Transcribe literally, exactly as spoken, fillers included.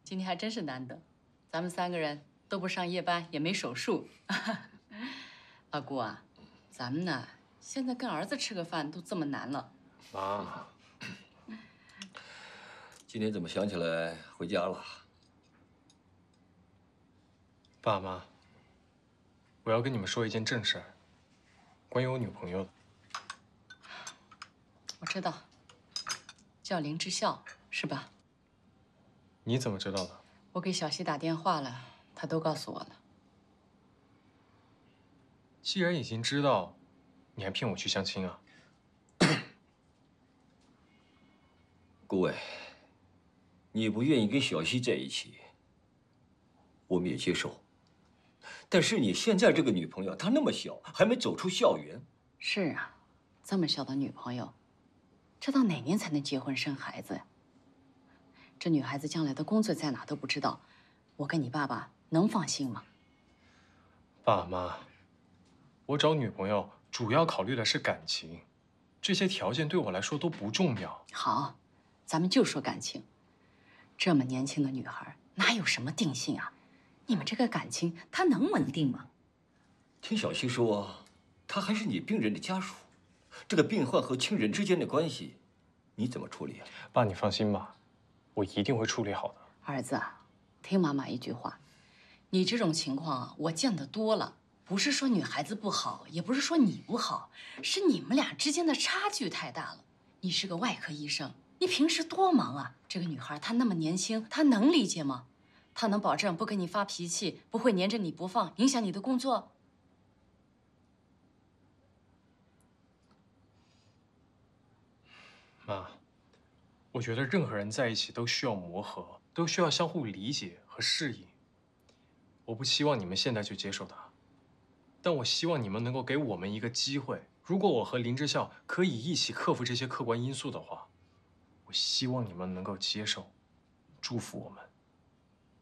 今天还真是难得，咱们三个人都不上夜班，也没手术。老姑啊，咱们呢，现在跟儿子吃个饭都这么难了。 妈， 今天怎么想起来回家了？ 爸妈，我要跟你们说一件正事儿，关于我女朋友的。 我知道，叫林之孝是吧？ 你怎么知道的？ 我给小溪打电话了，他都告诉我了。 既然已经知道，你还骗我去相亲啊？ 顾伟，你不愿意跟小溪在一起，我们也接受。但是你现在这个女朋友，她那么小，还没走出校园。 是啊，这么小的女朋友，这到哪年才能结婚生孩子呀？这女孩子将来的工作在哪都不知道，我跟你爸爸能放心吗？ 爸妈，我找女朋友主要考虑的是感情，这些条件对我来说都不重要。 好，咱们就说感情。这么年轻的女孩，哪有什么定性啊？你们这个感情，她能稳定吗？ 听小溪说，她还是你病人的家属，这个病患和亲人之间的关系，你怎么处理啊？ 爸，你放心吧，我一定会处理好的。 儿子啊，听妈妈一句话，你这种情况啊，我见得多了。不是说女孩子不好，也不是说你不好，是你们俩之间的差距太大了。你是个外科医生，你平时多忙啊！这个女孩她那么年轻，她能理解吗？她能保证不跟你发脾气，不会黏着你不放，影响你的工作？ 妈，我觉得任何人在一起都需要磨合，都需要相互理解和适应。我不希望你们现在就接受他，但我希望你们能够给我们一个机会。如果我和林之孝可以一起克服这些客观因素的话，我希望你们能够接受，祝福我们。